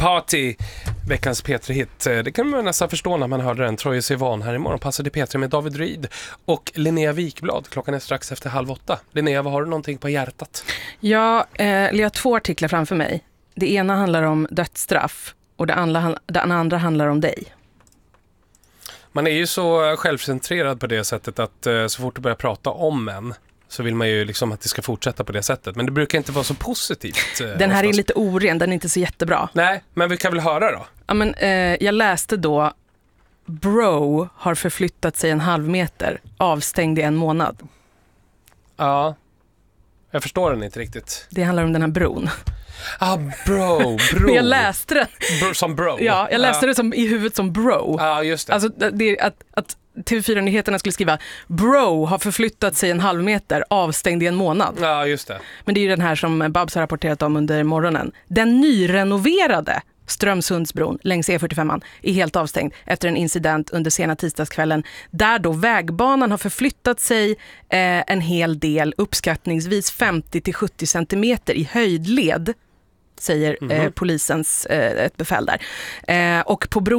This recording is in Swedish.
Party, veckans P3-hit. Det kan man nästan förstå när man hörde den. Troye Sivan här imorgon passade P3 med David Ryd och Linnea Wikblad. Klockan är strax efter 7:30. Linnea, vad har du någonting på hjärtat? Ja, jag har 2 artiklar framför mig. Det ena handlar om dödsstraff och det andra handlar om dig. Man är ju så självcentrerad på det sättet att så fort du börjar prata om en så vill man ju liksom att det ska fortsätta på det sättet. Men det brukar inte vara så positivt. Den här är lite oren, den är inte så jättebra. Nej, men vi kan väl höra då? Ja, men, jag läste då: Bro har förflyttat sig 1/2 meter, avstängd i 1 månad. Ja, jag förstår den inte riktigt. Det handlar om den här bron. Bro. Men jag läste den. Som bro? Ja, jag läste det som, i huvudet som bro. Ja, just det. Alltså det är att TV4-nyheterna skulle skriva: Bro har förflyttat sig 1/2 meter, avstängd i 1 månad. Ja, just det. Men det är ju den här som Babs har rapporterat om under morgonen. Den nyrenoverade Strömsundsbron längs E45 är helt avstängd efter en incident under sena tisdagskvällen där då vägbanan har förflyttat sig en hel del, uppskattningsvis 50-70 centimeter i höjdled, säger polisens ett befäl där. Och på bron